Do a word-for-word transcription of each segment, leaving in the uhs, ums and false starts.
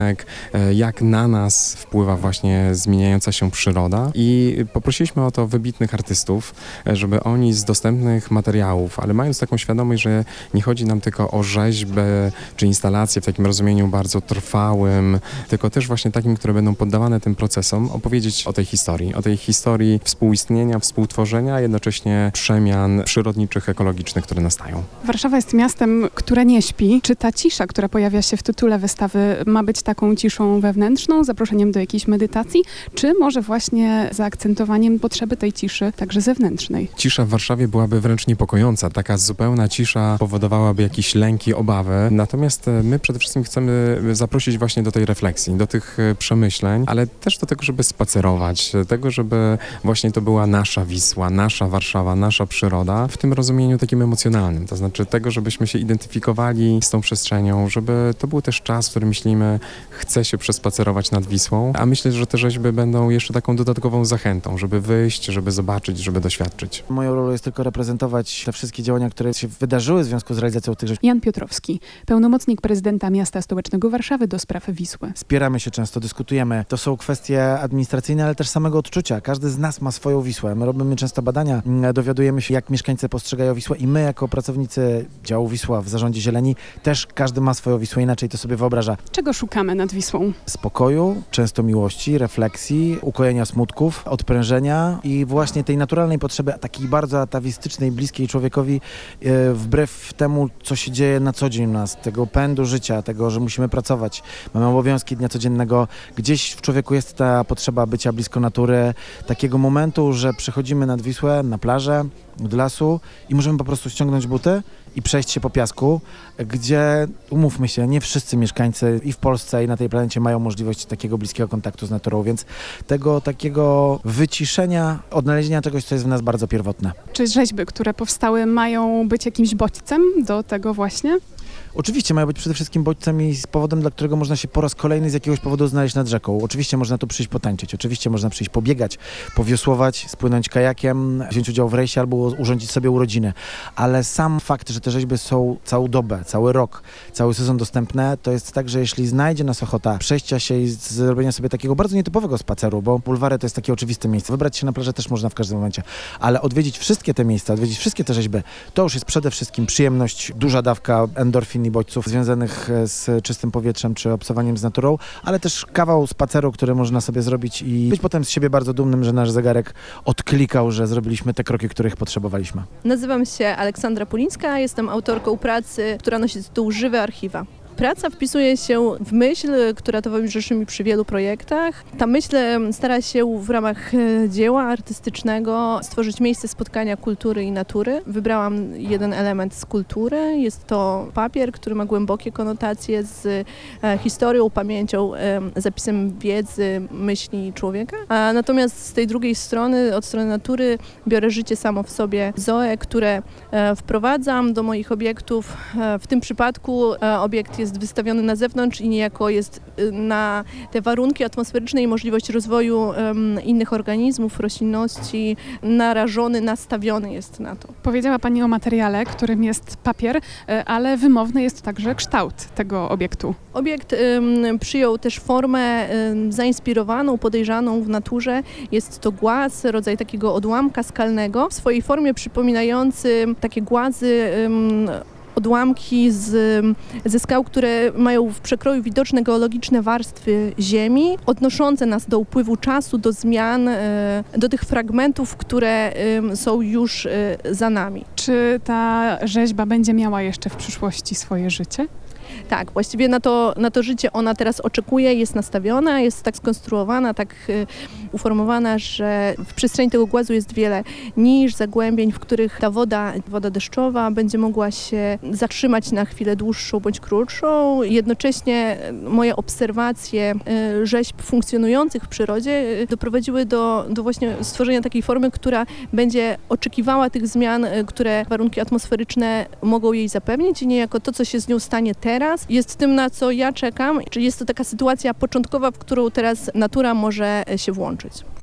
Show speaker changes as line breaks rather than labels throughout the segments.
jak na nas wpływa właśnie zmieniająca się przyroda i poprosiliśmy o to wybitnych artystów, żeby oni z dostępnych materiałów, ale mając taką świadomość, że nie chodzi nam tylko o rzeźbę czy instalacje w takim rozumieniu bardzo trwałym, tylko też właśnie takim, które będą poddawane tym procesom, opowiedzieć o tej historii, o tej historii współistnienia, współtworzenia, a jednocześnie przemian przyrodniczych, ekologicznych, które nastają.
Warszawa jest miastem, które nie śpi. Czy ta cisza, która pojawia się w tytule wystawy, ma być taką ciszą wewnętrzną, zaproszeniem do jakiejś medytacji, czy może właśnie zaakcentowaniem potrzeby tej ciszy także zewnętrznej?
Cisza w Warszawie byłaby wręcz niepokojąca. Taka zupełna cisza powodowałaby jakieś lęki, obawy. Natomiast my przede wszystkim chcemy zaprosić właśnie do tej refleksji, do tych przemyśleń, ale też do tego, żeby spacerować, tego, żeby właśnie to była nasza Wisła, nasza Warszawa, nasza przyroda w tym rozumieniu takim emocjonalnym. To znaczy tego, żebyśmy się identyfikowali z tą przestrzenią, żeby to był też czas, w którym myślimy, chce się przespacerować nad Wisłą, a myślę, że te rzeźby będą jeszcze taką dodatkową zachętą, żeby wyjść, żeby zobaczyć, żeby doświadczyć.
Moją rolą jest tylko reprezentować te wszystkie działania, które się wydarzyły w związku z realizacją tych rzeczy.
Jan Piotrowski, pełnomocnik prezydenta miasta stołecznego Warszawy do spraw Wisły.
Spieramy się często, dyskutujemy. To są kwestie administracyjne, ale też samego odczucia. Każdy z nas ma swoją Wisłę. My robimy często badania, dowiadujemy się, jak mieszkańcy postrzegają Wisłę i my jako pracownicy działu Wisła w Zarządzie Zieleni też każdy ma swoją Wisłę, inaczej to sobie wyobraża.
Czego szukamy nad Wisłą?
Spokoju, często miłości, refleksji, ukojenia smutków, odprężenia i właśnie tej naturalnej potrzeby, takiej bardzo atawistycznej, bliskiej człowiekowi, e, wbrew temu, co się dzieje na co dzień u nas, tego pędu życia, tego, że musimy pracować, mamy obowiązki dnia codziennego. Gdzieś w człowieku jest ta potrzeba bycia blisko natury, takiego momentu, że przychodzimy nad Wisłę, na plażę, do lasu i możemy po prostu ściągnąć buty i przejść się po piasku, gdzie, umówmy się, nie wszyscy mieszkańcy i w Polsce, i na tej planecie mają możliwość takiego bliskiego kontaktu z naturą, więc tego takiego wyciszenia, odnalezienia czegoś, co jest w nas bardzo pierwotne.
Czy rzeźby, które powstały, mają być jakimś bodźcem do tego właśnie?
Oczywiście mają być przede wszystkim bodźcem i z powodem, dla którego można się po raz kolejny z jakiegoś powodu znaleźć nad rzeką. Oczywiście można tu przyjść potańczyć, oczywiście można przyjść pobiegać, powiosłować, spłynąć kajakiem, wziąć udział w rejsie albo urządzić sobie urodziny. Ale sam fakt, że te rzeźby są całą dobę, cały rok, cały sezon dostępne, to jest tak, że jeśli znajdzie nas ochota przejścia się i zrobienia sobie takiego bardzo nietypowego spaceru, bo bulwary to jest takie oczywiste miejsce. Wybrać się na plażę też można w każdym momencie, ale odwiedzić wszystkie te miejsca, odwiedzić wszystkie te rzeźby, to już jest przede wszystkim przyjemność, duża dawka endorfin i bodźców związanych z czystym powietrzem czy obcowaniem z naturą, ale też kawał spaceru, który można sobie zrobić i być potem z siebie bardzo dumnym, że nasz zegarek odklikał, że zrobiliśmy te kroki, których potrzebowaliśmy.
Nazywam się Aleksandra Pulińska, jestem autorką pracy, która nosi tytuł Żywe Archiwa. Praca wpisuje się w myśl, która towarzyszy mi przy wielu projektach. Ta myśl stara się w ramach dzieła artystycznego stworzyć miejsce spotkania kultury i natury. Wybrałam jeden element z kultury. Jest to papier, który ma głębokie konotacje z historią, pamięcią, zapisem wiedzy, myśli człowieka. A natomiast z tej drugiej strony, od strony natury, biorę życie samo w sobie, zoe, które wprowadzam do moich obiektów. W tym przypadku obiekt jest wystawiony na zewnątrz i niejako jest na te warunki atmosferyczne i możliwość rozwoju um, innych organizmów, roślinności narażony, nastawiony jest na to.
Powiedziała Pani o materiale, którym jest papier, ale wymowny jest także kształt tego obiektu.
Obiekt um, przyjął też formę um, zainspirowaną, podejrzaną w naturze. Jest to głaz, rodzaj takiego odłamka skalnego, w swojej formie przypominający takie głazy um, odłamki z, ze skał, które mają w przekroju widoczne geologiczne warstwy ziemi, odnoszące nas do upływu czasu, do zmian, do tych fragmentów, które są już za nami.
Czy ta rzeźba będzie miała jeszcze w przyszłości swoje życie?
Tak, właściwie na to, na to życie ona teraz oczekuje, jest nastawiona, jest tak skonstruowana, tak y, uformowana, że w przestrzeni tego głazu jest wiele nisz, zagłębień, w których ta woda, woda deszczowa będzie mogła się zatrzymać na chwilę dłuższą bądź krótszą. Jednocześnie moje obserwacje y, rzeźb funkcjonujących w przyrodzie y, doprowadziły do, do właśnie stworzenia takiej formy, która będzie oczekiwała tych zmian, y, które warunki atmosferyczne mogą jej zapewnić i niejako to, co się z nią stanie teraz, jest tym, na co ja czekam. Czyli jest to taka sytuacja początkowa, w którą teraz natura może się włączyć.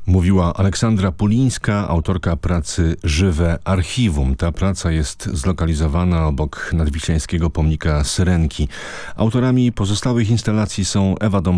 Mówiła Aleksandra Pulińska, autorka pracy Żywe Archiwum. Ta praca jest zlokalizowana obok nadwiślańskiego pomnika Syrenki. Autorami pozostałych instalacji są Ewa Dąbrowska,